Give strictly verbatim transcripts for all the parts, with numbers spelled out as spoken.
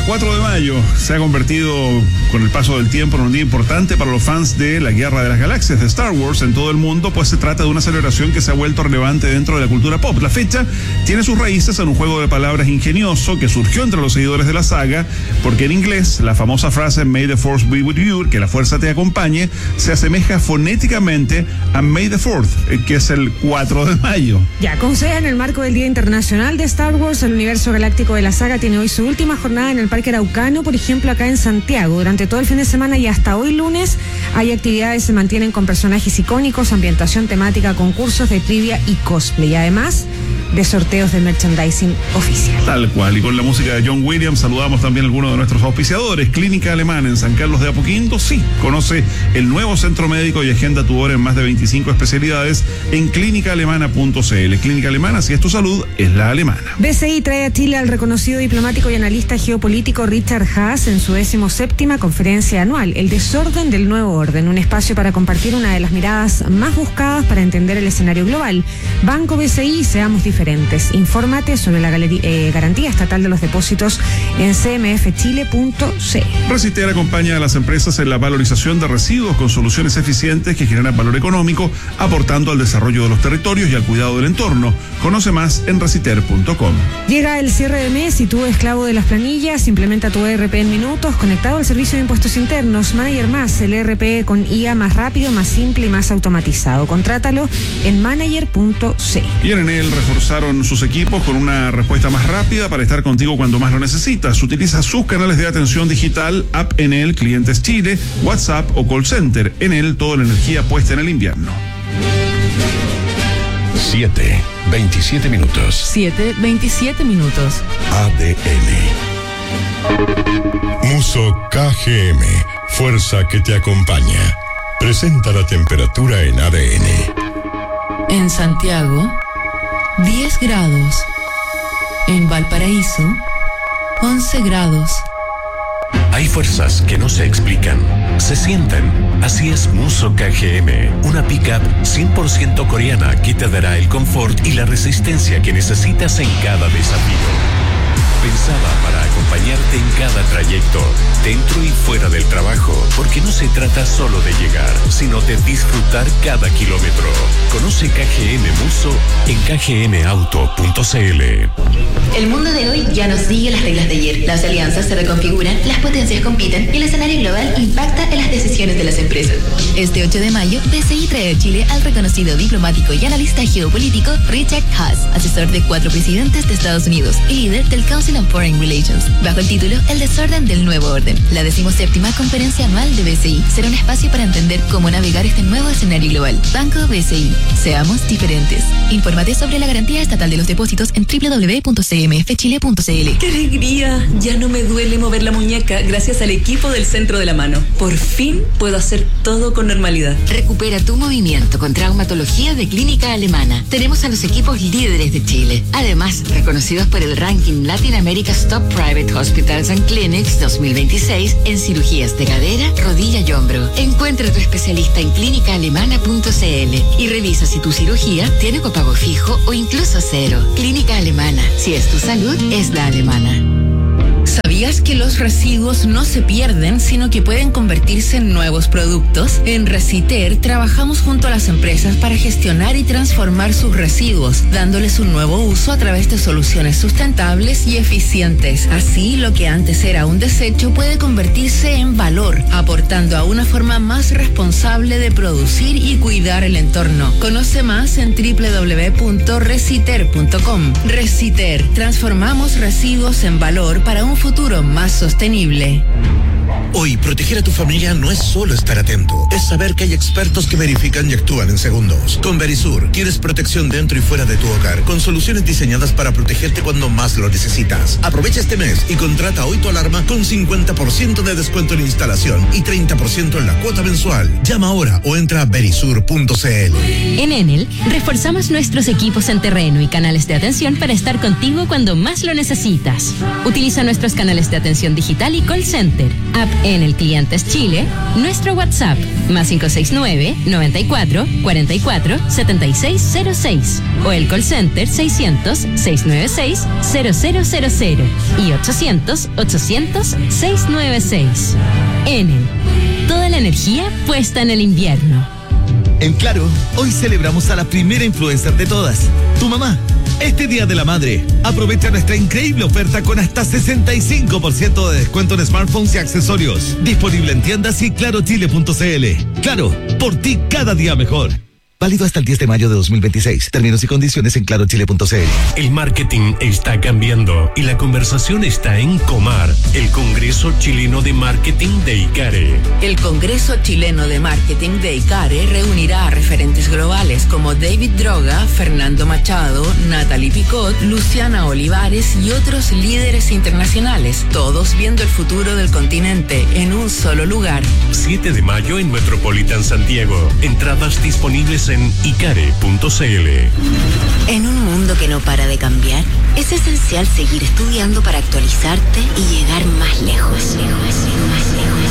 cuatro de mayo se ha convertido con el paso del tiempo en un día importante para los fans de la Guerra de las Galaxias de Star Wars en todo el mundo, pues se trata de una celebración que se ha vuelto relevante dentro de la cultura pop. La fecha tiene sus raíces en un juego de palabras ingenioso que surgió entre los seguidores de la saga, porque en inglés la famosa frase May the Force be with you, que la fuerza te acompañe, se asemeja fonéticamente a May the Fourth, que es el cuatro de mayo. Ya, con sede en el marco del Día Internacional de Star Wars, el universo galáctico de la saga tiene hoy su última jornada en el Parque Araucano, por ejemplo, acá en Santiago. Durante todo el fin de semana y hasta hoy lunes hay actividades, se mantienen con personajes icónicos, ambientación temática, concursos de trivia y cosplay. Y además de sorteos de merchandising oficial. Tal cual, y con la música de John Williams saludamos también a algunos de nuestros auspiciadores. Clínica Alemana en San Carlos de Apoquindo, sí, conoce el nuevo centro médico y agenda tu hora en más de veinticinco especialidades en clínica alemana punto c l. Clínica Alemana, si es tu salud, es la alemana. B C I trae a Chile al reconocido diplomático y analista geopolítico Richard Haas en su decimoséptima conferencia anual, El desorden del nuevo orden, un espacio para compartir una de las miradas más buscadas para entender el escenario global. Banco B C I, seamos diferentes. Infórmate sobre la galería, eh, garantía estatal de los depósitos en c m f chile punto c l. Reciter acompaña a las empresas en la valorización de residuos con soluciones eficientes que generan valor económico, aportando al desarrollo de los territorios y al cuidado del entorno. Conoce más en reciter punto com. Llega el cierre de mes y tú, esclavo de las planillas, implementa tu E R P en minutos, conectado al servicio de impuestos internos. Manager Más, el E R P con I A más rápido, más simple y más automatizado. Contrátalo en manager punto c. Y en Enel reforzaron sus equipos con una respuesta más rápida para estar contigo cuando más lo necesitas. Utiliza sus canales de atención digital, App Enel, Clientes Chile, WhatsApp o Call Center. Enel, toda la energía puesta en el invierno. siete, veintisiete minutos. siete, veintisiete minutos. A D N. Muso K G M, fuerza que te acompaña. Presenta la temperatura en A D N. En Santiago, diez grados. En Valparaíso, once grados. Hay fuerzas que no se explican, se sienten. Así es Muso K G M, una pickup cien por ciento coreana que te dará el confort y la resistencia que necesitas en cada desafío. Pensada para acompañarte en cada trayecto, dentro y fuera del trabajo, porque no se trata solo de llegar, sino de disfrutar cada kilómetro. Conoce K G M Muso en k g m auto punto c l. El mundo de hoy ya no sigue las reglas de ayer. Las alianzas se reconfiguran, las potencias compiten y el escenario global impacta en las decisiones de las empresas. Este ocho de mayo, B C I trae a Chile al reconocido diplomático y analista geopolítico Richard Haas, asesor de cuatro presidentes de Estados Unidos y líder del Council on Foreign Relations, bajo el título El desorden del nuevo orden. La decimoséptima conferencia anual de B C I será un espacio para entender cómo navegar este nuevo escenario global. Banco B C I. Seamos diferentes. Infórmate sobre la garantía estatal de los depósitos en w w w punto c m f chile punto c l. ¡Qué alegría! Ya no me duele mover la muñeca gracias al equipo del Centro de la Mano. Por fin puedo hacer todo con normalidad. Recupera tu movimiento con traumatología de Clínica Alemana. Tenemos a los equipos líderes de Chile. Además, reconocidos por el ranking Latin America's Top Private Hospitals and Clinics dos mil veintiséis en cirugías de cadera, rodilla y hombro. Encuentra a tu especialista en clínica alemana punto c l y revisa si tu cirugía tiene copago fijo o incluso cero. Clínica Alemana. Si es tu salud, es la alemana. ¿Sabías que los residuos no se pierden, sino que pueden convertirse en nuevos productos? En Reciter trabajamos junto a las empresas para gestionar y transformar sus residuos, dándoles un nuevo uso a través de soluciones sustentables y eficientes. Así, lo que antes era un desecho puede convertirse en valor, aportando a una forma más responsable de producir y cuidar el entorno. Conoce más en w w w punto reciter punto com. Reciter, transformamos residuos en valor para un futuro más sostenible. Hoy, proteger a tu familia no es solo estar atento, es saber que hay expertos que verifican y actúan en segundos. Con Verisur tienes protección dentro y fuera de tu hogar, con soluciones diseñadas para protegerte cuando más lo necesitas. Aprovecha este mes y contrata hoy tu alarma con cincuenta por ciento de descuento en instalación y treinta por ciento en la cuota mensual. Llama ahora o entra a verisur punto c l. En Enel, reforzamos nuestros equipos en terreno y canales de atención para estar contigo cuando más lo necesitas. Utiliza nuestros canales de atención digital y call center, App En el Clientes Chile, nuestro WhatsApp, más cinco seis nueve, noventa y cuatro, cuarenta y cuatro, setenta y seis cero seis. O el call center seiscientos, seiscientos noventa y seis, cero cero cero cero y ochocientos, ochocientos, seiscientos noventa y seis. Enel, toda la energía puesta en el invierno. En Claro, hoy celebramos a la primera influencer de todas, tu mamá. Este Día de la Madre, aprovecha nuestra increíble oferta con hasta sesenta y cinco por ciento de descuento en smartphones y accesorios. Disponible en tiendas y claro chile punto c l. Claro, por ti cada día mejor. Válido hasta el diez de mayo de dos mil veintiséis. Términos y condiciones en claro chile punto c l. El marketing está cambiando y la conversación está en Comar, el Congreso Chileno de Marketing de ICARE. El Congreso Chileno de Marketing de ICARE reunirá a referentes globales como David Droga, Fernando Machado, Natalie Picot, Luciana Olivares y otros líderes internacionales, todos viendo el futuro del continente en un solo lugar. siete de mayo en Metropolitan Santiago. Entradas disponibles en icare punto c l. En un mundo que no para de cambiar, es esencial seguir estudiando para actualizarte y llegar más lejos, lejos, lejos, más lejos,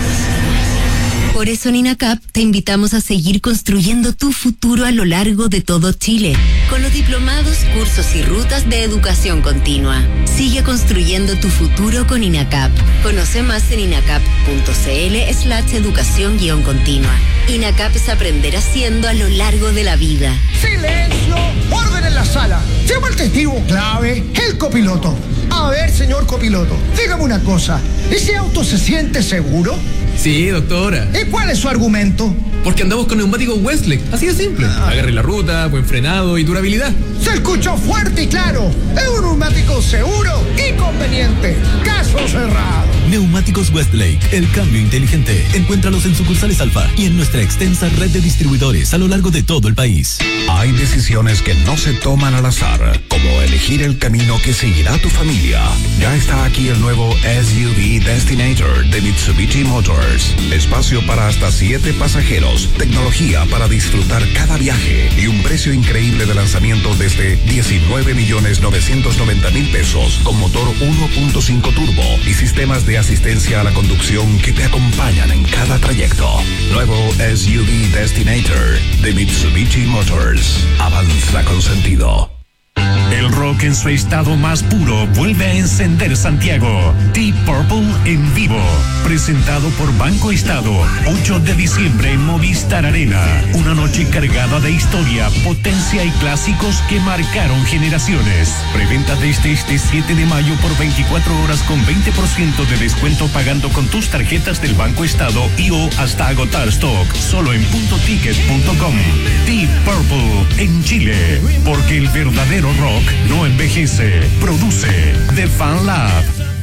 lejos. Por eso en INACAP te invitamos a seguir construyendo tu futuro a lo largo de todo Chile, con los diplomados, cursos y rutas de educación continua. Sigue construyendo tu futuro con INACAP. Conoce más en inacap punto c l slash educación guión continua. INACAP es aprender haciendo a lo largo de la vida. ¡Silencio! ¡Orden en la sala! Llama al testigo clave, el copiloto. A ver, señor copiloto, dígame una cosa. ¿Ese auto se siente seguro? Sí, doctora. ¿Y cuál es su argumento? Porque andamos con neumáticos Westlake, así de simple. Ah. Agarre la ruta, buen frenado y durabilidad. Se escuchó fuerte y claro. Es un neumático seguro y conveniente. Caso cerrado. Neumáticos Westlake, el cambio inteligente. Encuéntralos en sucursales Alfa y en nuestra extensa red de distribuidores a lo largo de todo el país. Hay decisiones que no se toman al azar, como elegir el camino que seguirá tu familia. Ya está aquí el nuevo S U V Destinator de Mitsubishi Motors. Espacio para hasta siete pasajeros, tecnología para disfrutar cada viaje y un precio increíble de lanzamiento desde diecinueve millones novecientos noventa mil pesos con motor uno punto cinco turbo y sistemas de asistencia a la conducción que te acompañan en cada trayecto. Nuevo S U V Destinator de Mitsubishi Motors. Avanza con sentido. El rock en su estado más puro vuelve a encender Santiago. Deep Purple en vivo. Presentado por Banco Estado. ocho de diciembre en Movistar Arena. Una noche cargada de historia, potencia y clásicos que marcaron generaciones. Preventa desde este siete de mayo por veinticuatro horas con veinte por ciento de descuento pagando con tus tarjetas del Banco Estado y o hasta agotar stock. Solo en punto ticket punto com. Deep Purple en Chile. Porque el verdadero rock no envejece. Produce The Fan Lab.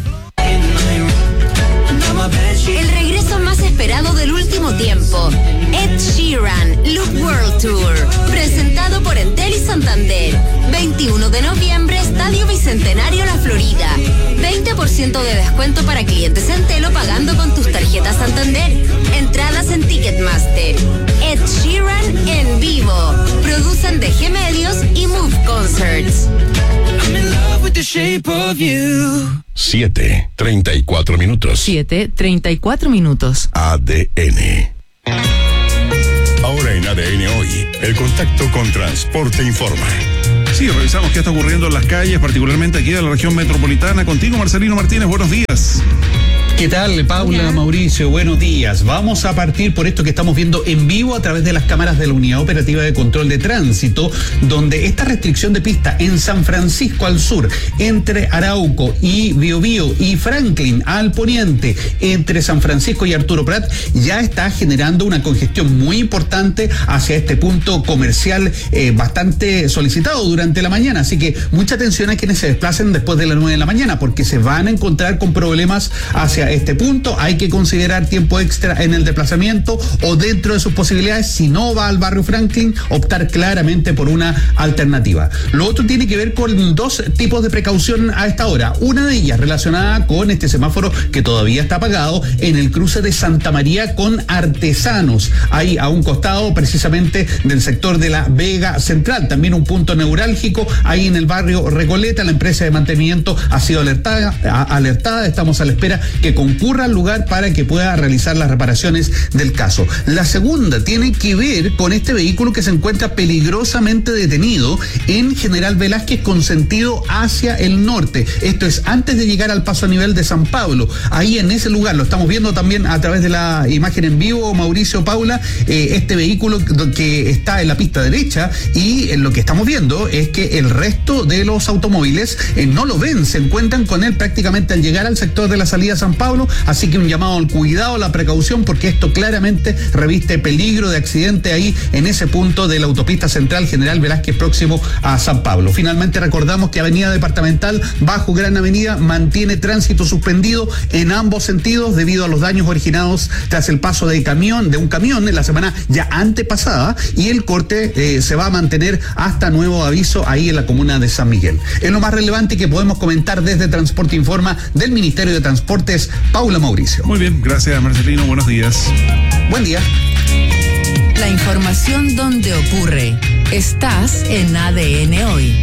El regreso más esperado del último tiempo. Ed Sheeran Loop World Tour. Presentado por Entel y Santander. veintiuno de noviembre, Estadio Bicentenario La Florida. veinte por ciento de descuento para clientes Entel o pagando con tus tarjetas Santander. Entradas en Ticketmaster. Ed Sheeran en vivo. Producen D G Medios y Move Concerts. I'm in love with the shape of you. siete, treinta y cuatro minutos. siete, treinta y cuatro minutos. A D N. Ahora en A D N Hoy, el contacto con Transporte Informa. Sí, revisamos qué está ocurriendo en las calles, particularmente aquí de la región metropolitana. Contigo, Marcelino Martínez, buenos días. ¿Qué tal, Paula, Hola. Mauricio? Buenos días. Vamos a partir por esto que estamos viendo en vivo a través de las cámaras de la Unidad Operativa de Control de Tránsito, donde esta restricción de pista en San Francisco al sur, entre Arauco y Biobío y Franklin al poniente, entre San Francisco y Arturo Prat, ya está generando una congestión muy importante hacia este punto comercial eh, bastante solicitado durante la mañana. Así que mucha atención a quienes se desplacen después de las nueve de la mañana, porque se van a encontrar con problemas hacia este punto. Hay que considerar tiempo extra en el desplazamiento o dentro de sus posibilidades, si no va al barrio Franklin, optar claramente por una alternativa. Lo otro tiene que ver con dos tipos de precaución a esta hora. Una de ellas relacionada con este semáforo que todavía está apagado en el cruce de Santa María con Artesanos, ahí a un costado precisamente del sector de la Vega Central, también un punto neurálgico ahí en el barrio Recoleta. La empresa de mantenimiento ha sido alertada, alertada. Estamos a la espera que se concurra al lugar para que pueda realizar las reparaciones del caso. La segunda tiene que ver con este vehículo que se encuentra peligrosamente detenido en General Velázquez con sentido hacia el norte. Esto es antes de llegar al paso a nivel de San Pablo. Ahí en ese lugar, lo estamos viendo también a través de la imagen en vivo, Mauricio, Paula, eh, este vehículo que está en la pista derecha, y eh, lo que estamos viendo es que el resto de los automóviles eh, no lo ven, se encuentran con él prácticamente al llegar al sector de la salida a San Pablo, así que un llamado al cuidado, a la precaución, porque esto claramente reviste peligro de accidente ahí en ese punto de la autopista central General Velázquez próximo a San Pablo. Finalmente recordamos que Avenida Departamental bajo Gran Avenida mantiene tránsito suspendido en ambos sentidos debido a los daños originados tras el paso de camión, de un camión en la semana ya antepasada, y el corte eh, se va a mantener hasta nuevo aviso ahí en la comuna de San Miguel. Es lo más relevante que podemos comentar desde Transporte Informa del Ministerio de Transportes. Paula, Mauricio. Muy bien, gracias Marcelino, buenos días. Buen día. La información donde ocurre. Estás en A D N Hoy.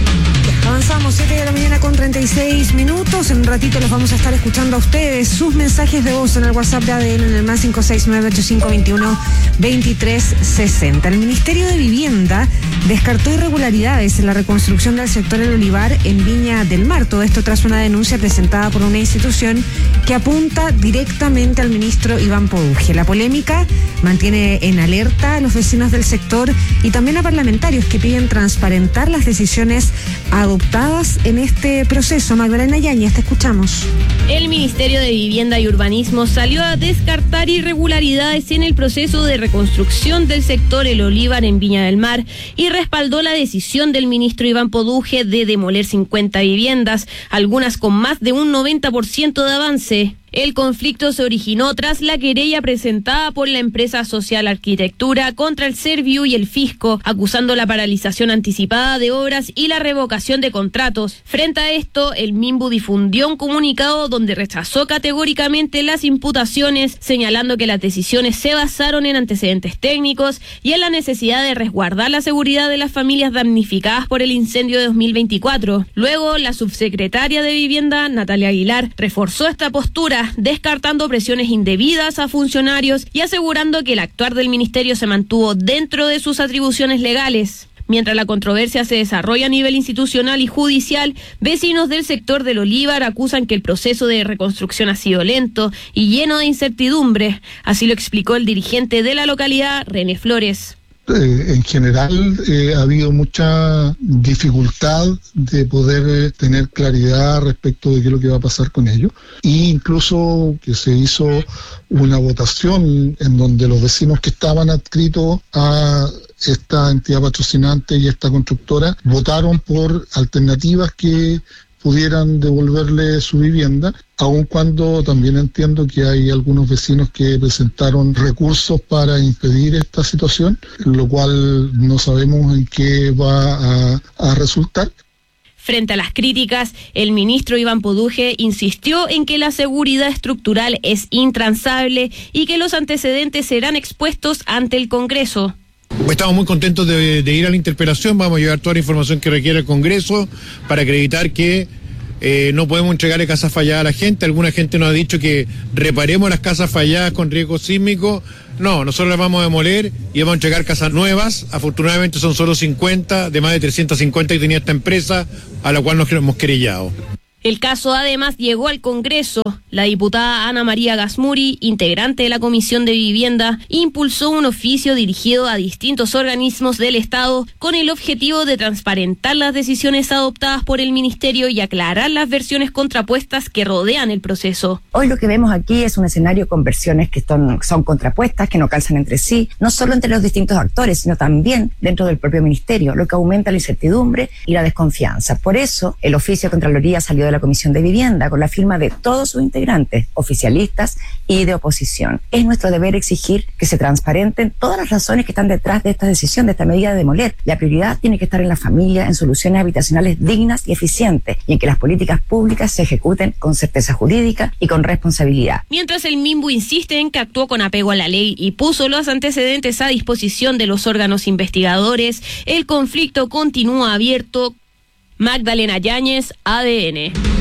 Avanzamos, siete de la mañana con treinta y seis minutos. En un ratito los vamos a estar escuchando a ustedes. Sus mensajes de voz en el WhatsApp de A D N en el más cinco seis nueve ocho cinco dos uno dos tres seis cero. El Ministerio de Vivienda descartó irregularidades en la reconstrucción del sector El Olivar en Viña del Mar. Todo esto tras una denuncia presentada por una institución que apunta directamente al ministro Iván Poduje. La polémica mantiene en alerta a los vecinos del sector y también a parlamentarios que piden transparentar las decisiones adoptadas en este proceso. Magdalena Yáñez, te escuchamos. El Ministerio de Vivienda y Urbanismo salió a descartar irregularidades en el proceso de reconstrucción del sector El Olivar en Viña del Mar y respaldó la decisión del ministro Iván Poduje de demoler cincuenta viviendas, algunas con más de un noventa por ciento de avance. El conflicto se originó tras la querella presentada por la empresa Social Arquitectura contra el Serviu y el Fisco, acusando la paralización anticipada de obras y la revocación de contratos. Frente a esto, el Minbu difundió un comunicado donde rechazó categóricamente las imputaciones, señalando que las decisiones se basaron en antecedentes técnicos y en la necesidad de resguardar la seguridad de las familias damnificadas por el incendio de dos mil veinticuatro. Luego, la subsecretaria de Vivienda, Natalia Aguilar, reforzó esta postura, descartando presiones indebidas a funcionarios y asegurando que el actuar del ministerio se mantuvo dentro de sus atribuciones legales. Mientras la controversia se desarrolla a nivel institucional y judicial, vecinos del sector del Olivar acusan que el proceso de reconstrucción ha sido lento y lleno de incertidumbre. Así lo explicó el dirigente de la localidad, René Flores. Eh, en general eh, ha habido mucha dificultad de poder eh, tener claridad respecto de qué es lo que va a pasar con ello, e incluso que se hizo una votación en donde los vecinos que estaban adscritos a esta entidad patrocinante y esta constructora votaron por alternativas que pudieran devolverle su vivienda, aun cuando también entiendo que hay algunos vecinos que presentaron recursos para impedir esta situación, lo cual no sabemos en qué va a, a resultar. Frente a las críticas, el ministro Iván Poduje insistió en que la seguridad estructural es intransable y que los antecedentes serán expuestos ante el Congreso. Estamos muy contentos de, de ir a la interpelación, vamos a llevar toda la información que requiere el Congreso para acreditar que eh, no podemos entregarle casas falladas a la gente. Alguna gente nos ha dicho que reparemos las casas falladas con riesgo sísmico. No, nosotros las vamos a demoler y vamos a entregar casas nuevas. Afortunadamente son solo cincuenta, de más de trescientas cincuenta que tenía esta empresa, a la cual nos hemos querellado. El caso además llegó al Congreso. La diputada Ana María Gasmuri, integrante de la Comisión de Vivienda, impulsó un oficio dirigido a distintos organismos del Estado con el objetivo de transparentar las decisiones adoptadas por el Ministerio y aclarar las versiones contrapuestas que rodean el proceso. Hoy lo que vemos aquí es un escenario con versiones que son, son contrapuestas, que no calzan entre sí, no solo entre los distintos actores, sino también dentro del propio Ministerio, lo que aumenta la incertidumbre y la desconfianza. Por eso, el oficio de Contraloría salió de la Comisión de Vivienda con la firma de todos sus integrantes, oficialistas y de oposición. Es nuestro deber exigir que se transparenten todas las razones que están detrás de esta decisión, de esta medida de demoler. La prioridad tiene que estar en la familia, en soluciones habitacionales dignas y eficientes y en que las políticas públicas se ejecuten con certeza jurídica y con responsabilidad. Mientras el Minbu insiste en que actuó con apego a la ley y puso los antecedentes a disposición de los órganos investigadores, el conflicto continúa abierto. Magdalena Yáñez, A D N.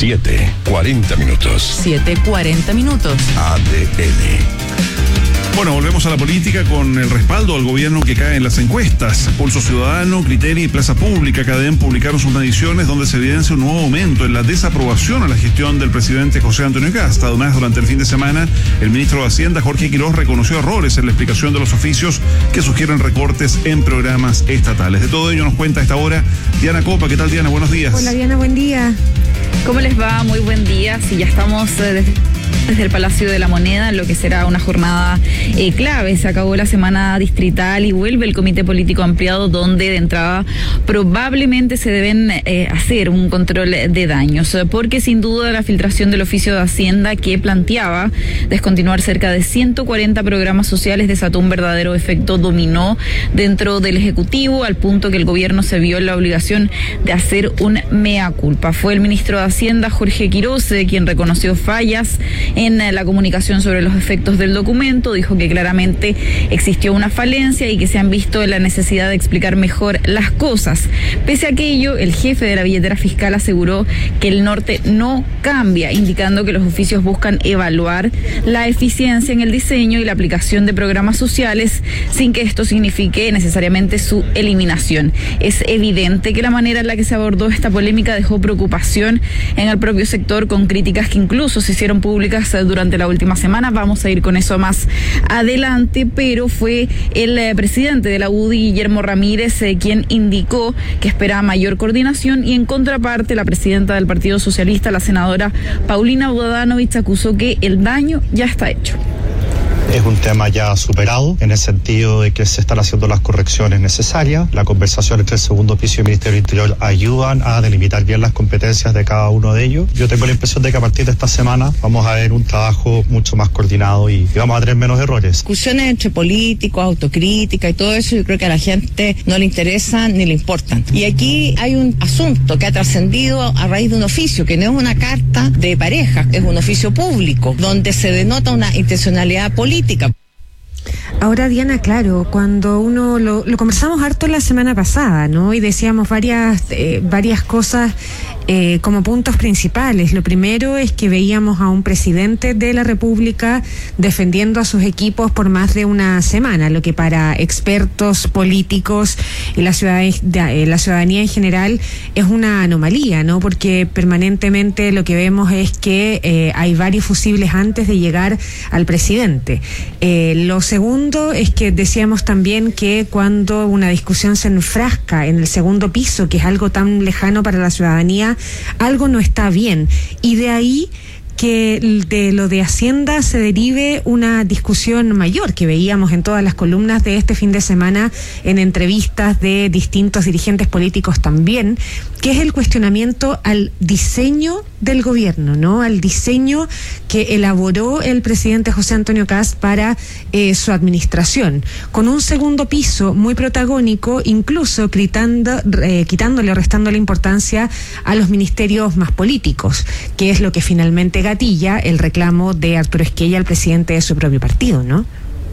siete, cuarenta minutos. siete cuarenta minutos. A D N. Bueno, volvemos a la política con el respaldo al gobierno que cae en las encuestas. Pulso Ciudadano, Criteria y Plaza Pública, Cadem, publicaron sus mediciones donde se evidencia un nuevo aumento en la desaprobación a la gestión del presidente José Antonio Kast. Además, durante el fin de semana, el ministro de Hacienda, Jorge Quiroz, reconoció errores en la explicación de los oficios que sugieren recortes en programas estatales. De todo ello nos cuenta a esta hora Diana Copa. ¿Qué tal, Diana? Buenos días. Hola, Diana, buen día. ¿Cómo les va? Muy buen día. Sí, ya estamos eh, desde... desde el Palacio de la Moneda, lo que será una jornada eh, clave. Se acabó la semana distrital y vuelve el comité político ampliado, donde de entrada probablemente se deben eh, hacer un control de daños, porque sin duda la filtración del oficio de Hacienda, que planteaba descontinuar cerca de ciento cuarenta programas sociales, desató un verdadero efecto dominó dentro del Ejecutivo, al punto que el gobierno se vio en la obligación de hacer un mea culpa. Fue el ministro de Hacienda, Jorge Quiroz, eh, quien reconoció fallas en la comunicación sobre los efectos del documento. Dijo que claramente existió una falencia y que se han visto la necesidad de explicar mejor las cosas. Pese a aquello, el jefe de la billetera fiscal aseguró que el norte no cambia, indicando que los oficios buscan evaluar la eficiencia en el diseño y la aplicación de programas sociales sin que esto signifique necesariamente su eliminación. Es evidente que la manera en la que se abordó esta polémica dejó preocupación en el propio sector, con críticas que incluso se hicieron públicas durante la última semana. Vamos a ir con eso más adelante, pero fue el eh, presidente de la U D I, Guillermo Ramírez, eh, quien indicó que espera mayor coordinación, y en contraparte la presidenta del Partido Socialista, la senadora Paulina Bodanovich, acusó que el daño ya está hecho. Es un tema ya superado, en el sentido de que se están haciendo las correcciones necesarias. La conversación entre el segundo piso y el Ministerio del Interior ayudan a delimitar bien las competencias de cada uno de ellos. Yo tengo la impresión de que a partir de esta semana vamos a ver un trabajo mucho más coordinado y, y vamos a tener menos errores. Discusiones entre políticos, autocrítica y todo eso, yo creo que a la gente no le interesan ni le importan. Y aquí hay un asunto que ha trascendido a raíz de un oficio, que no es una carta de pareja, es un oficio público, donde se denota una intencionalidad política. Ahora, Diana, claro, cuando uno lo, lo conversamos harto la semana pasada, ¿no? Y decíamos varias eh, varias cosas eh, como puntos principales. Lo primero es que veíamos a un presidente de la República defendiendo a sus equipos por más de una semana, lo que para expertos políticos y la ciudadanía, la ciudadanía en general es una anomalía, ¿no? Porque permanentemente lo que vemos es que eh, hay varios fusibles antes de llegar al presidente. Eh, lo segundo es que decíamos también que cuando una discusión se enfrasca en el segundo piso, que es algo tan lejano para la ciudadanía, algo no está bien. Y de ahí que de lo de Hacienda se derive una discusión mayor que veíamos en todas las columnas de este fin de semana, en entrevistas de distintos dirigentes políticos también, que es el cuestionamiento al diseño del gobierno, ¿no? Al diseño que elaboró el presidente José Antonio Kast para eh, su administración, con un segundo piso muy protagónico, incluso quitando, eh, quitándole o restándole importancia a los ministerios más políticos, que es lo que finalmente gatilla el reclamo de Arturo Esquella, el presidente de su propio partido, ¿no?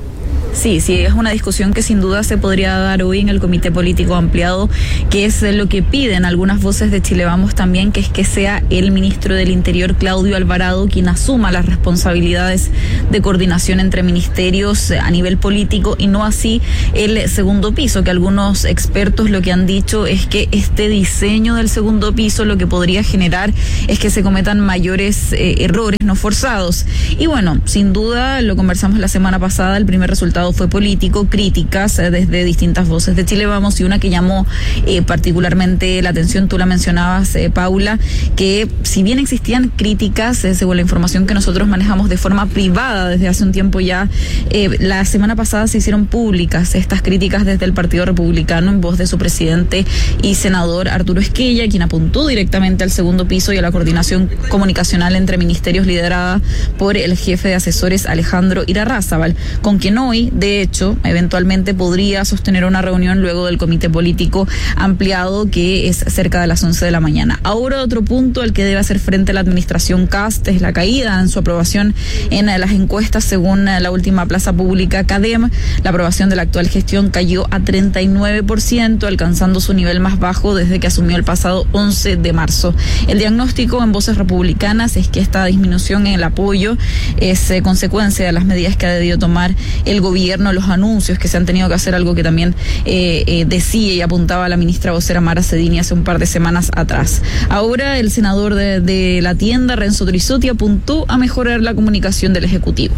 Sí, sí, es una discusión que sin duda se podría dar hoy en el Comité Político Ampliado, que es lo que piden algunas voces de Chile Vamos también, que es que sea el ministro del Interior, Claudio Alvarado, quien asuma las responsabilidades de coordinación entre ministerios a nivel político, y no así el segundo piso, que algunos expertos lo que han dicho es que este diseño del segundo piso lo que podría generar es que se cometan mayores eh, errores no forzados. Y bueno, sin duda, lo conversamos la semana pasada, el primer resultado fue político, críticas eh, desde distintas voces de Chile Vamos, y una que llamó eh, particularmente la atención, tú la mencionabas, eh, Paula, que si bien existían críticas, eh, según la información que nosotros manejamos de forma privada desde hace un tiempo ya, eh, la semana pasada se hicieron públicas estas críticas desde el Partido Republicano en voz de su presidente y senador Arturo Esquella, quien apuntó directamente al segundo piso y a la coordinación comunicacional entre ministerios liderada por el jefe de asesores Alejandro Irarrázaval, con quien hoy De hecho, eventualmente podría sostener una reunión luego del comité político ampliado, que es cerca de las once de la mañana. Ahora, otro punto al que debe hacer frente la administración Kast es la caída en su aprobación en las encuestas. Según la última plaza pública CADEM, la aprobación de la actual gestión cayó a treinta y nueve por ciento, alcanzando su nivel más bajo desde que asumió el pasado once de marzo. El diagnóstico en Voces Republicanas es que esta disminución en el apoyo es eh, consecuencia de las medidas que ha debido tomar el gobierno, los anuncios que se han tenido que hacer, algo que también eh, eh, decía y apuntaba la ministra vocera Mara Cedini hace un par de semanas atrás. Ahora, el senador de, de la tienda, Renzo Trisotti, apuntó a mejorar la comunicación del Ejecutivo.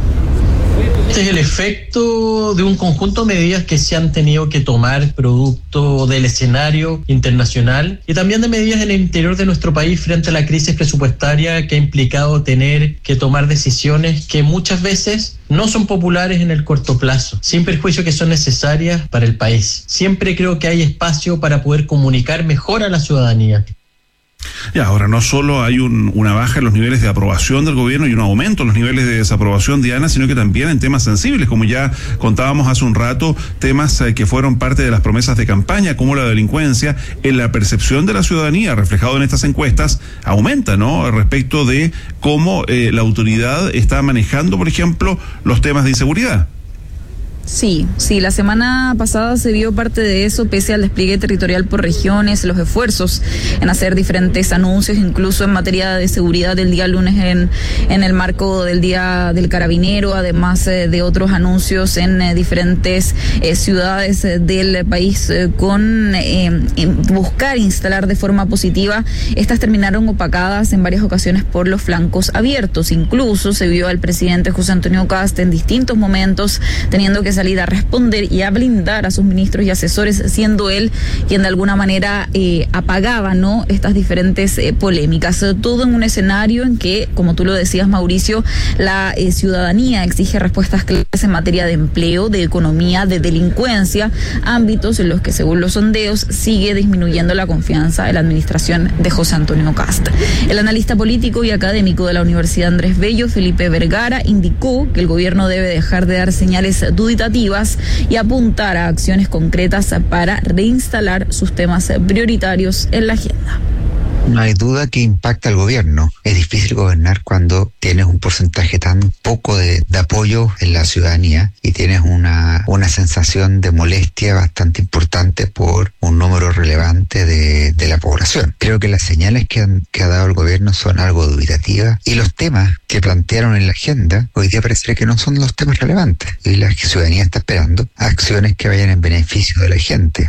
Este es el efecto de un conjunto de medidas que se han tenido que tomar producto del escenario internacional y también de medidas en el interior de nuestro país frente a la crisis presupuestaria, que ha implicado tener que tomar decisiones que muchas veces no son populares en el corto plazo, sin perjuicio que son necesarias para el país. Siempre creo que hay espacio para poder comunicar mejor a la ciudadanía. Y ahora no solo hay un, una baja en los niveles de aprobación del gobierno y un aumento en los niveles de desaprobación, Diana, sino que también en temas sensibles, como ya contábamos hace un rato, temas eh, que fueron parte de las promesas de campaña, como la delincuencia, en la percepción de la ciudadanía, reflejado en estas encuestas, aumenta, ¿no?, respecto de cómo eh, la autoridad está manejando, por ejemplo, los temas de inseguridad. Sí, sí, la semana pasada se vio parte de eso, pese al despliegue territorial por regiones, los esfuerzos en hacer diferentes anuncios, incluso en materia de seguridad el día lunes en, en el marco del Día del Carabinero, además eh, de otros anuncios en eh, diferentes eh, ciudades eh, del país eh, con eh, buscar instalar de forma positiva. Estas terminaron opacadas en varias ocasiones por los flancos abiertos. Incluso se vio al presidente José Antonio Kast en distintos momentos teniendo que salir a responder y a blindar a sus ministros y asesores, siendo él quien de alguna manera eh, apagaba, ¿no?, estas diferentes eh, polémicas. Todo en un escenario en que, como tú lo decías, Mauricio, la eh, ciudadanía exige respuestas claras en materia de empleo, de economía, de delincuencia, ámbitos en los que, según los sondeos, sigue disminuyendo la confianza en la administración de José Antonio Kast. El analista político y académico de la Universidad Andrés Bello, Felipe Vergara, indicó que el gobierno debe dejar de dar señales duditativas y apuntar a acciones concretas para reinstalar sus temas prioritarios en la agenda. No hay duda que impacta al gobierno. Es difícil gobernar cuando tienes un porcentaje tan poco de, de apoyo en la ciudadanía y tienes una, una sensación de molestia bastante importante por un número relevante de, de la población. Creo que las señales que, han, que ha dado el gobierno son algo dubitativas y los temas que plantearon en la agenda hoy día parece que no son los temas relevantes y la ciudadanía está esperando acciones que vayan en beneficio de la gente.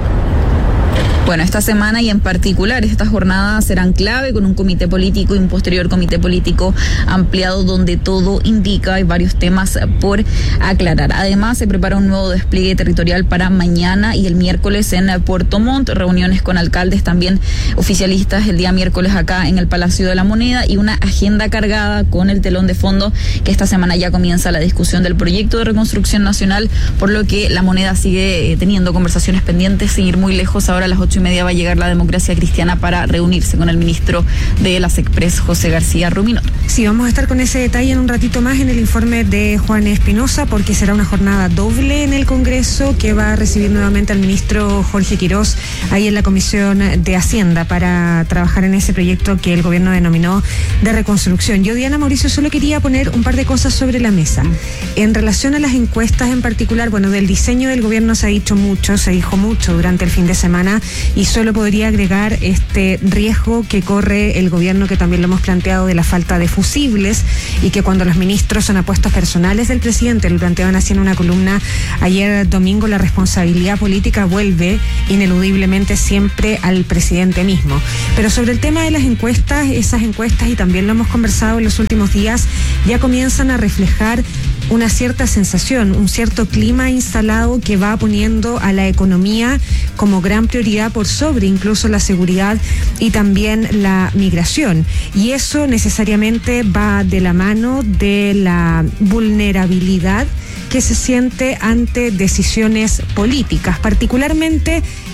Bueno, esta semana y en particular estas jornadas serán clave, con un comité político y un posterior comité político ampliado donde todo indica hay varios temas por aclarar. Además, se prepara un nuevo despliegue territorial para mañana y el miércoles en Puerto Montt, reuniones con alcaldes también oficialistas el día miércoles acá en el Palacio de la Moneda y una agenda cargada con el telón de fondo que esta semana ya comienza la discusión del proyecto de reconstrucción nacional, por lo que la Moneda sigue eh, teniendo conversaciones pendientes sin ir muy lejos. Ahora a las ocho y media va a llegar la Democracia Cristiana para reunirse con el ministro de las Express, José García Ruminot. Sí, vamos a estar con ese detalle en un ratito más en el informe de Juan Espinosa, porque será una jornada doble en el Congreso que va a recibir nuevamente al ministro Jorge Quirós ahí en la Comisión de Hacienda para trabajar en ese proyecto que el gobierno denominó de reconstrucción. Yo, Diana, Mauricio, solo quería poner un par de cosas sobre la mesa. En relación a las encuestas en particular, bueno, del diseño del gobierno se ha dicho mucho, se dijo mucho durante el fin de semana, y solo podría agregar este riesgo que corre el gobierno, que también lo hemos planteado, de la falta de fusibles, y que cuando los ministros son apuestas personales del presidente, lo planteaban así en una columna ayer domingo, la responsabilidad política vuelve ineludiblemente siempre al presidente mismo. Pero sobre el tema de las encuestas, esas encuestas, y también lo hemos conversado en los últimos días, ya comienzan a reflejar una cierta sensación, un cierto clima instalado que va poniendo a la economía como gran prioridad por sobre incluso la seguridad y también la migración. Y eso necesariamente va de la mano de la vulnerabilidad que se siente ante decisiones políticas, particularmente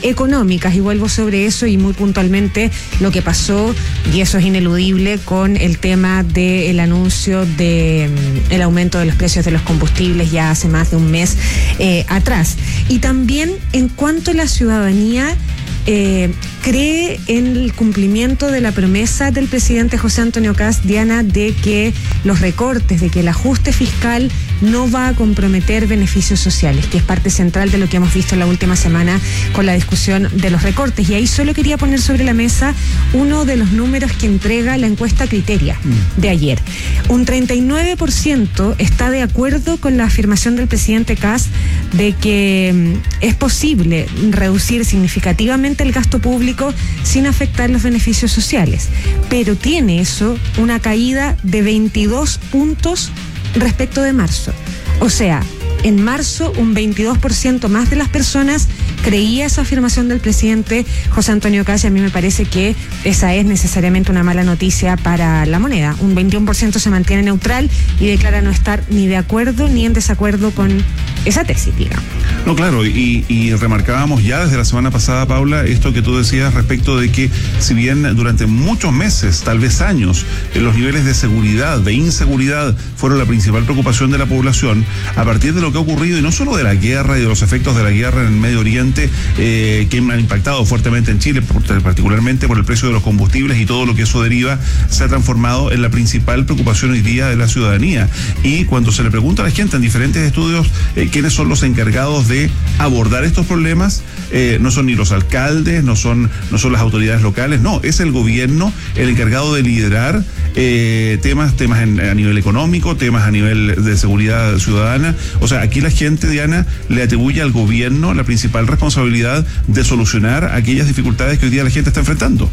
económicas. Y vuelvo sobre eso y muy puntualmente lo que pasó, y eso es ineludible, con el tema del anuncio de mm, el aumento de los precios de los combustibles ya hace más de un mes eh, atrás. Y también en cuanto a la ciudadanía, Eh, cree en el cumplimiento de la promesa del presidente José Antonio Kast, Diana, de que los recortes, de que el ajuste fiscal no va a comprometer beneficios sociales, que es parte central de lo que hemos visto la última semana con la discusión de los recortes. Y ahí solo quería poner sobre la mesa uno de los números que entrega la encuesta Criteria mm. de ayer. Un treinta y nueve por ciento está de acuerdo con la afirmación del presidente Kast de que mm, es posible reducir significativamente el gasto público sin afectar los beneficios sociales, pero tiene eso una caída de veintidós puntos respecto de marzo. O sea, en marzo un veintidós por ciento más de las personas creía esa afirmación del presidente José Antonio Kast, y a mí me parece que esa es necesariamente una mala noticia para la moneda. Un veintiuno por ciento se mantiene neutral y declara no estar ni de acuerdo ni en desacuerdo con esa tesis, digamos. No, claro, y, y remarcábamos ya desde la semana pasada, Paula, esto que tú decías respecto de que si bien durante muchos meses, tal vez años, los niveles de seguridad, de inseguridad fueron la principal preocupación de la población, a partir de lo que ha ocurrido, y no solo de la guerra y de los efectos de la guerra en el Medio Oriente, eh, que han impactado fuertemente en Chile, particularmente por el precio de los combustibles y todo lo que eso deriva, se ha transformado en la principal preocupación hoy día de la ciudadanía. Y cuando se le pregunta a la gente en diferentes estudios eh, quiénes son los encargados de abordar estos problemas, eh, no son ni los alcaldes, no son, no son las autoridades locales, no, es el gobierno el encargado de liderar eh, temas, temas en, a nivel económico, temas a nivel de seguridad ciudadana. O sea, aquí la gente, Diana, le atribuye al gobierno la principal responsabilidad de solucionar aquellas dificultades que hoy día la gente está enfrentando.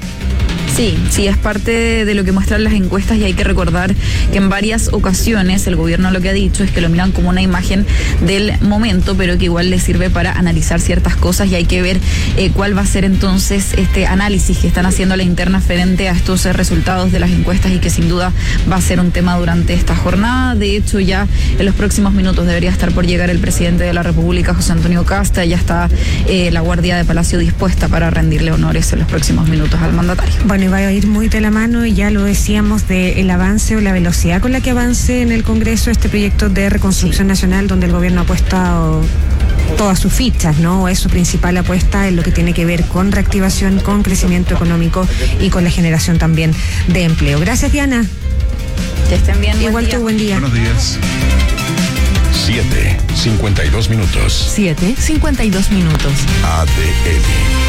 Sí, sí, es parte de lo que muestran las encuestas, y hay que recordar que en varias ocasiones el gobierno lo que ha dicho es que lo miran como una imagen del momento, pero que igual les sirve para analizar ciertas cosas, y hay que ver eh, cuál va a ser entonces este análisis que están haciendo la interna frente a estos eh, resultados de las encuestas, y que sin duda va a ser un tema durante esta jornada. De hecho, ya en los próximos minutos debería estar por llegar el presidente de la República, José Antonio Kast. Ya está eh, la Guardia de Palacio dispuesta para rendirle honores en los próximos minutos al mandatario. Bueno, y va a ir muy de la mano, y ya lo decíamos, del avance o la velocidad con la que avance en el Congreso este proyecto de reconstrucción nacional, donde el gobierno ha puesto todas sus fichas, ¿no? Es su principal apuesta en lo que tiene que ver con reactivación, con crecimiento económico y con la generación también de empleo. Gracias, Diana. Que estén bien. Igual tú, buen día. Buenos días. siete, cincuenta y dos minutos. siete, cincuenta y dos minutos. A D N.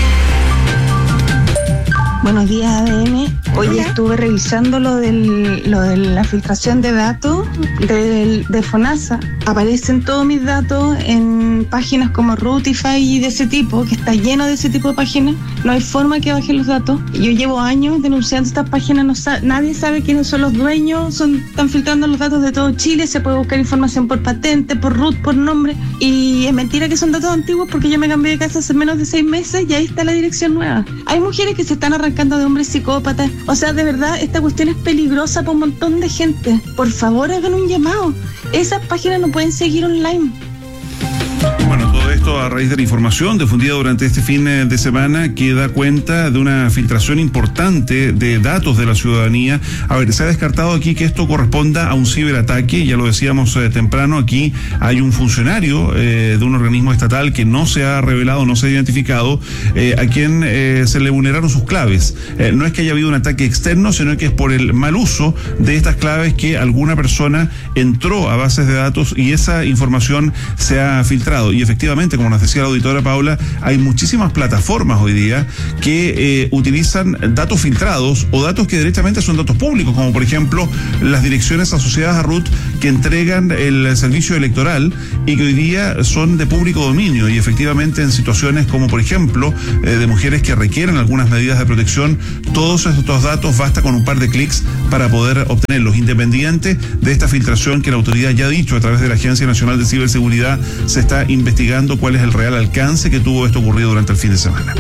Buenos días, A D N. Hoy Hola. estuve revisando lo, del, lo de la filtración de datos del, de FONASA. Aparecen todos mis datos en páginas como Rutify y de ese tipo, que está lleno de ese tipo de páginas. No hay forma que bajen los datos. Yo llevo años denunciando estas páginas, no sa- nadie sabe quiénes son los dueños, son, están filtrando los datos de todo Chile, se puede buscar información por patente, por root, por nombre, y es mentira que son datos antiguos, porque yo me cambié de casa hace menos de seis meses y ahí está la dirección nueva. Hay mujeres que se están arrancando de hombres psicópatas. O sea, de verdad, esta cuestión es peligrosa para un montón de gente. Por favor, hagan un llamado. Esas páginas no pueden seguir online. Bueno, todo esto a raíz de la información difundida durante este fin de semana, que da cuenta de una filtración importante de datos de la ciudadanía. A ver, se ha descartado aquí que esto corresponda a un ciberataque, ya lo decíamos eh, temprano. Aquí hay un funcionario eh, de un organismo estatal que no se ha revelado, no se ha identificado, eh, a quien eh, se le vulneraron sus claves. Eh, no es que haya habido un ataque externo, sino que es por el mal uso de estas claves que alguna persona entró a bases de datos y esa información se ha filtrado. Y efectivamente, como nos decía la auditora Paula, hay muchísimas plataformas hoy día que eh, utilizan datos filtrados o datos que directamente son datos públicos, como por ejemplo las direcciones asociadas a R U T que entregan el servicio electoral y que hoy día son de público dominio. Y efectivamente, en situaciones como por ejemplo eh, de mujeres que requieren algunas medidas de protección, todos estos datos basta con un par de clics para poder obtenerlos, independiente de esta filtración que la autoridad ya ha dicho a través de la Agencia Nacional de Ciberseguridad. Se está investigando cuál es el real alcance que tuvo esto ocurrido durante el fin de semana.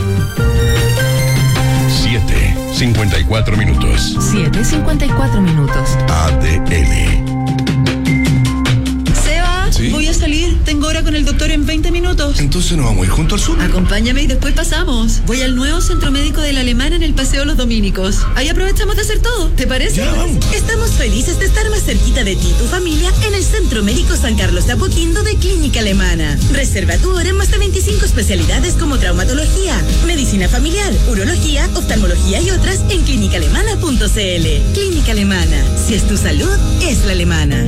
siete, cincuenta y cuatro minutos. siete, cincuenta y cuatro minutos. A D N. Seba, ¿Sí? voy a salir, tengo hora con el doctor en veinte minutos. juntos. Entonces nos vamos a ir junto al sur. Acompáñame y después pasamos. Voy al nuevo centro médico de la Alemana en el Paseo Los Dominicos. Ahí aprovechamos de hacer todo. ¿Te parece? Ya, vamos. Estamos felices de estar más cerquita de ti y tu familia en el Centro Médico San Carlos de Apoquindo de Clínica Alemana. Reserva tu hora en más de veinticinco especialidades como traumatología, medicina familiar, urología, oftalmología y otras en clínica alemana punto c l. Clínica Alemana. Si es tu salud, es la alemana.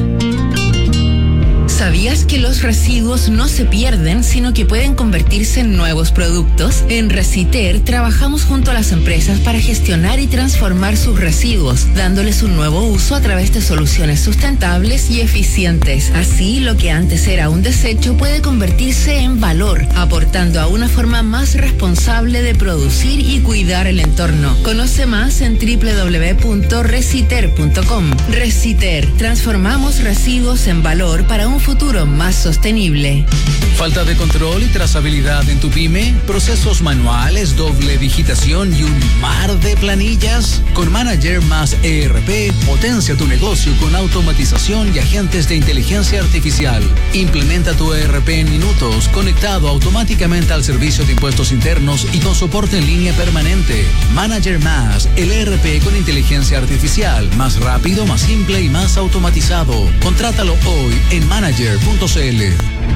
¿Sabías que los residuos no se pierden, sino que pueden convertirse en nuevos productos? En Reciter trabajamos junto a las empresas para gestionar y transformar sus residuos, dándoles un nuevo uso a través de soluciones sustentables y eficientes. Así, lo que antes era un desecho puede convertirse en valor, aportando a una forma más responsable de producir y cuidar el entorno. Conoce más en doble u doble u doble u punto reciter punto com. Reciter, transformamos residuos en valor para un futuro futuro más sostenible. Falta de control y trazabilidad en tu pyme, procesos manuales, doble digitación y un mar de planillas. Con Manager más E R P, potencia tu negocio con automatización y agentes de inteligencia artificial. Implementa tu E R P en minutos, conectado automáticamente al servicio de impuestos internos y con soporte en línea permanente. Manager más, el E R P con inteligencia artificial, más rápido, más simple y más automatizado. Contrátalo hoy en manager punto c l.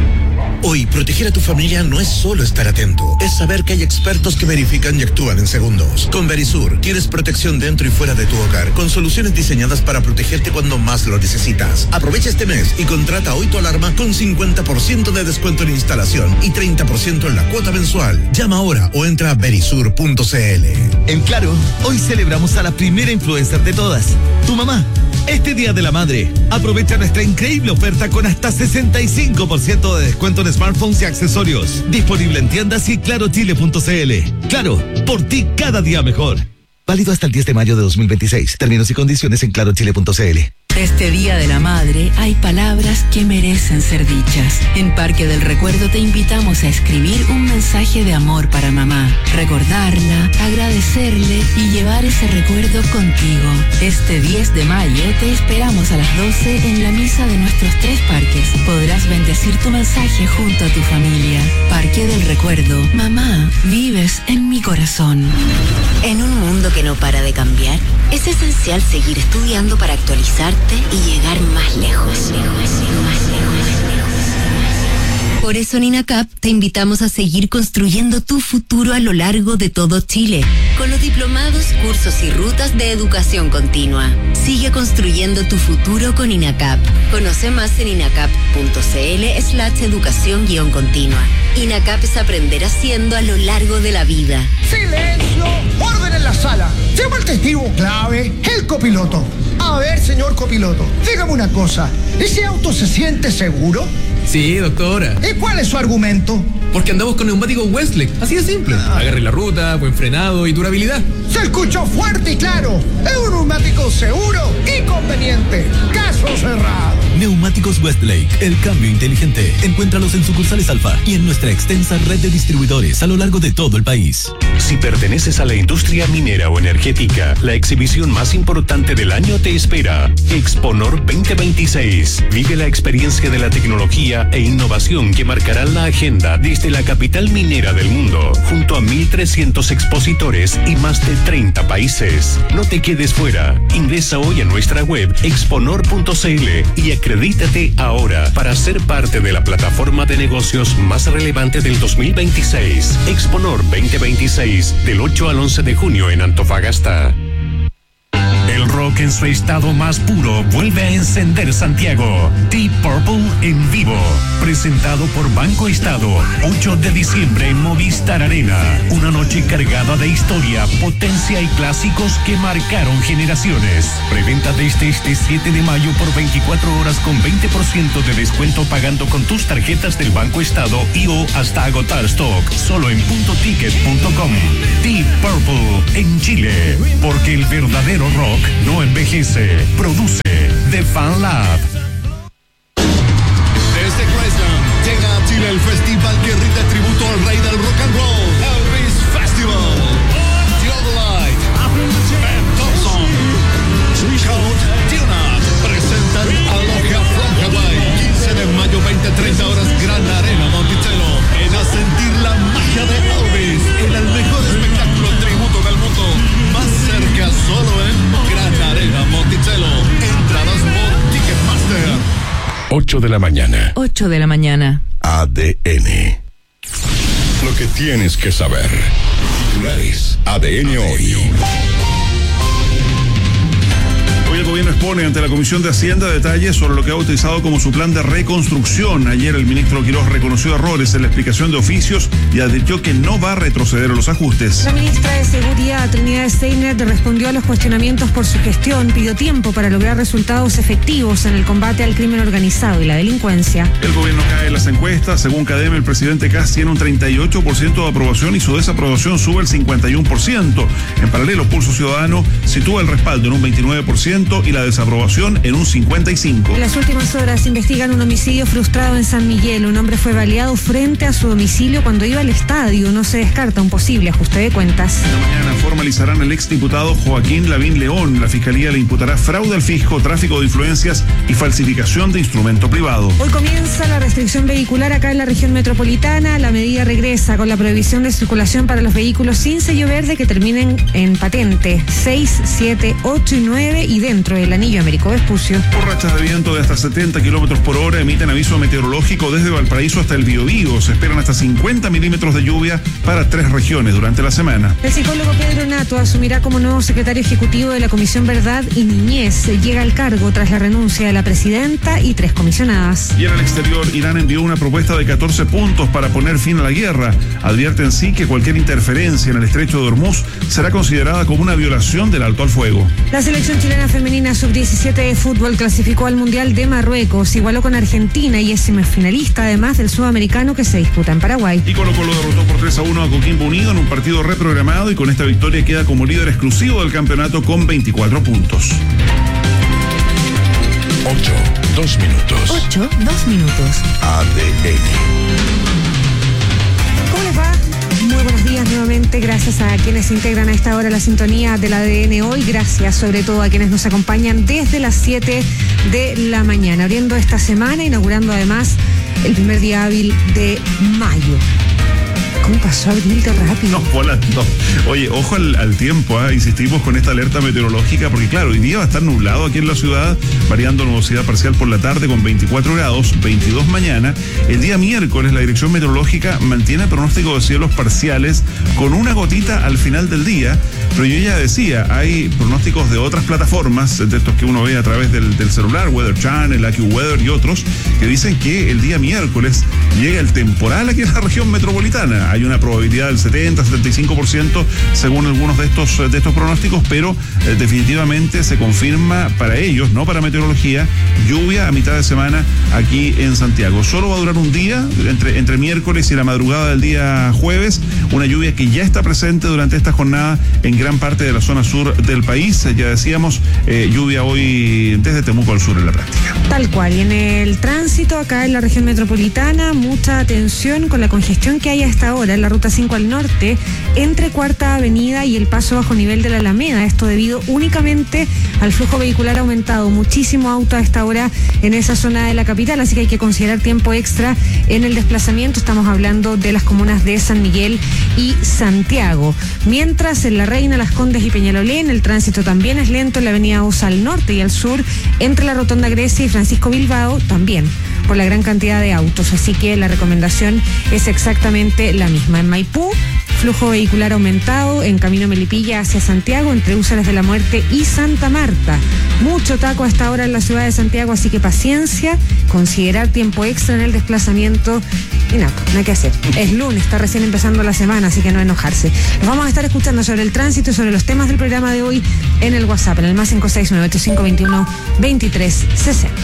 Hoy, proteger a tu familia no es solo estar atento, es saber que hay expertos que verifican y actúan en segundos. Con Verisur, tienes protección dentro y fuera de tu hogar, con soluciones diseñadas para protegerte cuando más lo necesitas. Aprovecha este mes y contrata hoy tu alarma con cincuenta por ciento de descuento en instalación y treinta por ciento en la cuota mensual. Llama ahora o entra a verisur punto c l. En Claro, hoy celebramos a la primera influencer de todas, tu mamá. Este Día de la Madre, aprovecha nuestra increíble oferta con hasta sesenta y cinco por ciento de descuento en smartphones y accesorios. Disponible en tiendas y claro chile punto c l. Claro, por ti cada día mejor. Válido hasta el diez de mayo de dos mil veintiséis. Términos y condiciones en claro chile punto c l. Este Día de la Madre hay palabras que merecen ser dichas. En Parque del Recuerdo te invitamos a escribir un mensaje de amor para mamá, recordarla, agradecerle y llevar ese recuerdo contigo. Este diez de mayo te esperamos a las doce en la misa de nuestros tres parques. Podrás bendecir tu mensaje junto a tu familia. Parque del Recuerdo, mamá, vives en mi corazón. En un mundo que no para de cambiar, es esencial seguir estudiando para actualizarte y llegar más lejos. lejos, lejos, lejos. Por eso en INACAP te invitamos a seguir construyendo tu futuro a lo largo de todo Chile, con los diplomados, cursos y rutas de educación continua. Sigue construyendo tu futuro con INACAP. Conoce más en inacap punto c l slash educación guión continua. INACAP es aprender haciendo a lo largo de la vida. ¡Silencio! ¡Orden en la sala! Llama al testigo clave, el copiloto. A ver, señor copiloto, dígame una cosa. ¿Ese auto se siente seguro? Sí, doctora. ¿Y cuál es su argumento? Porque andamos con neumáticos Westlake, así de simple. Agarre la ruta, buen frenado y durabilidad. Se escuchó fuerte y claro. Es un neumático seguro y conveniente. Caso cerrado. Neumáticos Westlake, el cambio inteligente. Encuéntralos en sucursales Alfa y en nuestra extensa red de distribuidores a lo largo de todo el país. Si perteneces a la industria minera o energética, la exhibición más importante del año te espera. Exponor veinte veintiséis. Vive la experiencia de la tecnología e innovación que marcarán la agenda desde la capital minera del mundo, junto a mil trescientos expositores y más de treinta países. No te quedes fuera. Ingresa hoy a nuestra web exponor punto c l y acredítate ahora para ser parte de la plataforma de negocios más relevante del dos mil veintiséis. Exponor veinte veintiséis, del ocho al once de junio en Antofagasta. El rock en su estado más puro vuelve a encender Santiago. Deep Purple en vivo. Presentado por Banco Estado. ocho de diciembre en Movistar Arena. Una noche cargada de historia, potencia y clásicos que marcaron generaciones. Preventa desde este siete de mayo por veinticuatro horas con veinte por ciento de descuento pagando con tus tarjetas del Banco Estado y o hasta agotar stock. Solo en punto ticket punto com. Deep Purple en Chile. Porque el verdadero rock no envejece. Produce The Fan Lab. Desde Graceland llega a Chile el festival que rinde tributo al rey del rock and roll, Elvis Festival. Theodolite, Ben Thompson, Code, Tuna presentan Aloha from Hawaii. quince de mayo, veinte treinta horas, Gran Arena Monticello. En ocho de la mañana. ocho de la mañana. A D N. Lo que tienes que saber. Titulares. A D N hoy. Hoy el gobierno expone ante la Comisión de Hacienda detalles sobre lo que ha utilizado como su plan de reconstrucción. Ayer el ministro Quiroz reconoció errores en la explicación de oficios y advirtió que no va a retroceder a los ajustes. La ministra de Seguridad, Trinidad Steiner, respondió a los cuestionamientos por su gestión, pidió tiempo para lograr resultados efectivos en el combate al crimen organizado y la delincuencia. El gobierno cae en las encuestas. Según Cadem, el presidente Kast tiene un treinta y ocho por ciento de aprobación y su desaprobación sube al cincuenta y uno por ciento. En paralelo, Pulso Ciudadano sitúa el respaldo en un veintinueve por ciento y la desaprobación en un cincuenta y cinco por ciento. En las últimas horas investigan un homicidio frustrado en San Miguel. Un hombre fue baleado frente a su domicilio cuando iba al estadio. No se descarta un posible ajuste de cuentas. Esta mañana formalizarán al exdiputado Joaquín Lavín León. La fiscalía le imputará fraude al fisco, tráfico de influencias y falsificación de instrumento privado. Hoy comienza la restricción vehicular acá en la región metropolitana. La medida regresa con la prohibición de circulación para los vehículos sin sello verde que terminen en patente seis, siete, ocho y nueve y dentro del anillo Américo Vespucio. Por rachas de viento de hasta setenta kilómetros por hora emiten aviso meteorológico desde Valparaíso hasta el Biobío. Se esperan hasta cincuenta milímetros de lluvia para tres regiones durante la semana. El psicólogo Pedro Nato asumirá como nuevo secretario ejecutivo de la Comisión Verdad y Niñez. Llega al cargo tras la renuncia de la presidenta y tres comisionadas. Y en el exterior, Irán envió una propuesta de catorce puntos para poner fin a la guerra. Advierten sí que cualquier interferencia en el estrecho de Hormuz será considerada como una violación del alto al fuego. La selección chilena femenina sub diecisiete de fútbol clasificó al Mundial de Marruecos, igualó con Argentina y es semifinalista además del sudamericano que se disputa en Paraguay. Y Colo Colo derrotó por tres a uno a Coquimbo Unido en un partido reprogramado y con esta victoria queda como líder exclusivo del campeonato con veinticuatro puntos. ocho, dos minutos. ocho, dos minutos. A D N. ¿Cómo les va? Muy buenos días nuevamente, gracias a quienes se integran a esta hora la sintonía del A D N hoy, gracias sobre todo a quienes nos acompañan desde las siete de la mañana, abriendo esta semana, inaugurando además el primer día hábil de mayo. ¿Cómo pasó abril de rápido? No, volando. Oye, ojo al, al tiempo, ¿eh? Insistimos con esta alerta meteorológica porque claro, hoy día va a estar nublado aquí en la ciudad, variando nubosidad parcial por la tarde con veinticuatro grados, veintidós mañana. El día miércoles la Dirección Meteorológica mantiene pronóstico de cielos parciales con una gotita al final del día, pero yo ya decía, hay pronósticos de otras plataformas, de estos que uno ve a través del, del celular, Weather Channel, AccuWeather y otros, que dicen que el día miércoles llega el temporal aquí en la región metropolitana. Hay una probabilidad del setenta, setenta y cinco por ciento según algunos de estos, de estos pronósticos, pero eh, definitivamente se confirma para ellos, no para meteorología, lluvia a mitad de semana aquí en Santiago. Solo va a durar un día, entre, entre miércoles y la madrugada del día jueves, una lluvia que ya está presente durante esta jornada en gran parte de la zona sur del país. Ya decíamos, eh, lluvia hoy desde Temuco al sur en la práctica. Tal cual, y en el tránsito acá en la región metropolitana, mucha atención con la congestión que hay hasta ahora en la ruta cinco al norte, entre Cuarta Avenida y el paso bajo nivel de la Alameda. Esto debido únicamente al flujo vehicular aumentado. Muchísimo auto a esta hora en esa zona de la capital, así que hay que considerar tiempo extra en el desplazamiento. Estamos hablando de las comunas de San Miguel y Santiago. Mientras en La Reina, Las Condes y Peñalolén, el tránsito también es lento en la avenida Osa al norte y al sur, entre la Rotonda Grecia y Francisco Bilbao, también por la gran cantidad de autos. Así que la recomendación es exactamente la misma. En Maipú, flujo vehicular aumentado en camino Melipilla hacia Santiago, entre Úsares de la Muerte y Santa Marta. Mucho taco a esta hora en la ciudad de Santiago, así que paciencia, considerar tiempo extra en el desplazamiento y nada, nada que hacer. Es lunes, está recién empezando la semana, así que no enojarse. Nos vamos a estar escuchando sobre el tránsito y sobre los temas del programa de hoy en el WhatsApp, en el más cinco seis nueve ocho cinco dos uno dos tres seis cero.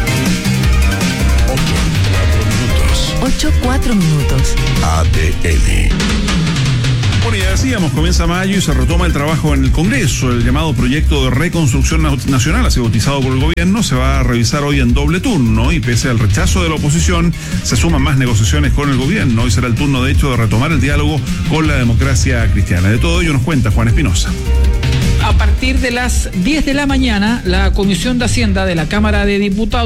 ocho, cuatro minutos. A D N. Bueno, ya decíamos, comienza mayo y se retoma el trabajo en el Congreso. El llamado proyecto de reconstrucción nacional, así bautizado por el gobierno, se va a revisar hoy en doble turno y pese al rechazo de la oposición, se suman más negociaciones con el gobierno. Hoy será el turno, de hecho, de retomar el diálogo con la democracia cristiana. De todo ello nos cuenta Juan Espinosa. A partir de las diez de la mañana, la Comisión de Hacienda de la Cámara de Diputados